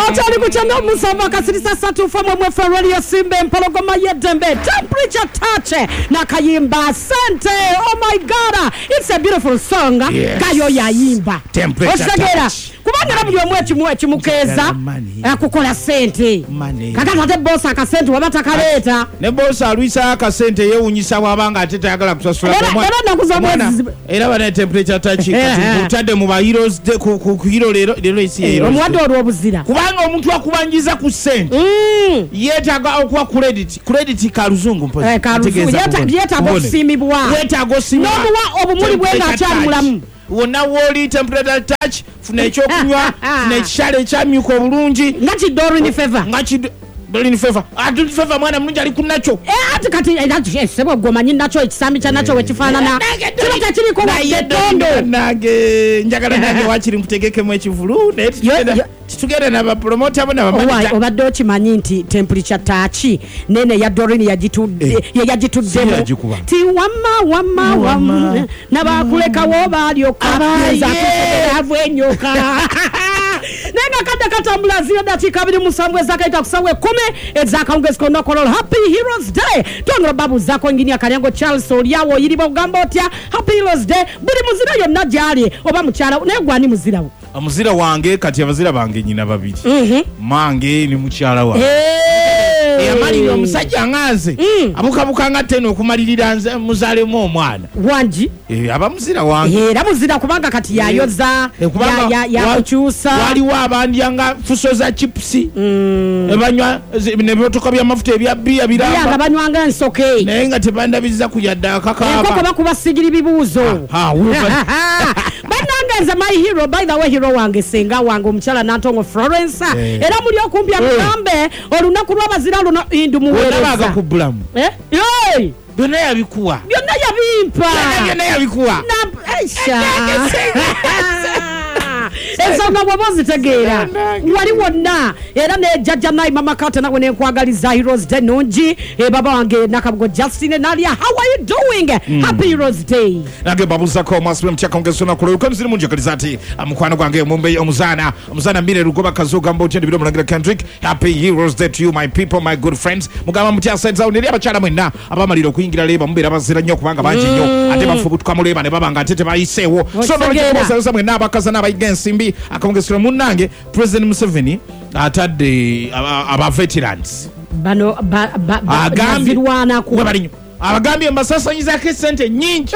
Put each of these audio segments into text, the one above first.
Otali kuchanga musava kasirisa satu famwe mwe Radio Simbe mpologoma yedembe temperature touch na kayimba asante. Oh my God, it's a beautiful song. Yes. Kayo yayimba temperature touch kubanga nabyo mwechi mukeza akukola sente kakata boss akasente wabata kaleta ne boss alwisa akasente yewunyisa wabanga atete yagala kusasula era bana temperature touch kati utade mu ba heroes de ku hero lero isi hero omwado olwobuzira kubanga omuntu akubanjiza ku sente yetaga okuwa credit kaluzungu mpozi yeta gosimibwa nobuwa obumuli bwenga akyali mulamu wona woli temperature touch funa ekyokunywa funa ekishale ekyamyuka obulungi ngachi dorini favor Berlin favor adu favor mwana mnungi ali kunacho ati kati sebo gomanyi nacho ekisambi cha nacho wekifanana kila kiri ko yedondo nage njagala nage wachiri mtegeke mu ekivulu tugenda na ba promoter abo na ba manager obadde okimanyi nti temperature touch nene ya dorini yagitudde ti wama nabakuleka wo balyoka avwenyoka nenga katambula zira dakika 2 musambwe zakaita kusambwe 10 ezakaongeza kono kololo. Happy Heroes Day tongro babu zako ngini akanyango Charles Oliawo yiriba ugamba otya Happy Heroes Day buli muzira yonna jali oba mukyala naye gwani muzirawo amuzira wange kati abazira bange nyina babiri mange ni mukyala wa yamalira omusajja nganze abukabuka nga teno okumalirira nze muzalemu omwana wanji abamuzira wange era muzira kubanga kati yayoza ya kukyusa waliwo abandi nga fusoza chips ebanywa nebyotoka by'amafuta ebya bia biramba banywanga ensoke naye nga tebandabiza kuyadda kakaba koko bakubasigiri bibuuzo banangenza my hero by the way hero wange senga wange omukyala Nantongo Florence era muli okumpya mugambe olunaku lw'abazira luno indu muweereza onabaga ku bulamu byonna yabikuwa byonna yabikuwa ensonga bw'oba ozitegeera wali wonna era ne jjajja nayi mama kata nawe nenkwagaliza Heroes Day nungi baba wange Nakabugo Justine Nalia how are you doing Happy Heroes Day nage babuzako maswe mchaka ongesona kule ukanziri mungi akalizati amukwano gwange Mumbai omuzana mbire rugoba kazoga mbo tende bidomo langira Kendrick Happy Heroes Day to you my people my good friends mugamba mutya senza uneri abachala mwena abamaliro kuyingira leba mubera bazira nnyo kubanga banji nnyo ate bafubu tukamuleba ne babanga atete bayisewo so no za mwena abakaza n'abayigensimbi akongesera munange President Museveni atadde aba veterans bano agambirwana ku abagambye mbasasanyiza ke sente nyingi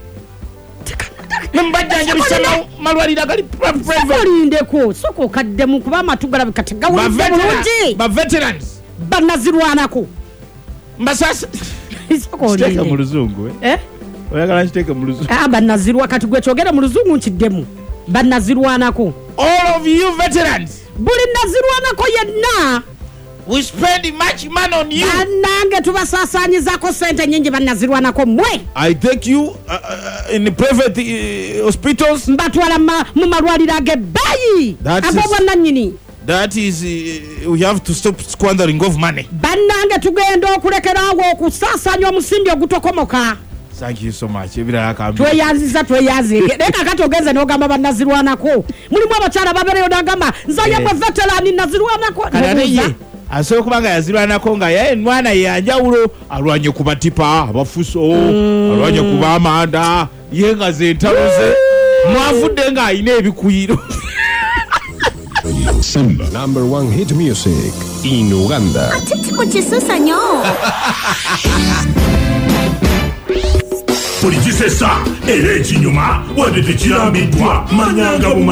mbajjanja bisana malwalira gali private soko kaddemu kuba matugala bikategawo bulungi ba veterans banazirwanako mbasasa soko linde mu luzungu oyagala nchiteke mu luzungu banazirwa kati gwe kyogera mu luzungu nkiddemu banazirwanako all of you veterans buli nazirwanako yenna we spend much money on you nange tubasasanyizaako sente nyingi banazirwanako mwe I take you in the private hospitals mbatwala mu malwaliro agebayi abo bwannanyini that is we have to stop squandering of money bannange tugenda okulekerawo okusasanya omusimbi ogutokomoka. Thank you so much. Tweyanziza leka katogeze n'ogamba banazirwanako mulimu abakyala babereyo n'agamba nzaya mwe veteran nazirwanako asobola kubanga yazirwanako nga ye mwana yanjawulo alwanye ku batipa abafuso alwanye ku bamanda ye nga zentaluze mwavudde nga ayina ebikuyiro Simba #1 hit music in Uganda. Atiti muchisosa nyo. Polijisesa, ere chinyuma, wadete chilambidwa, manyanga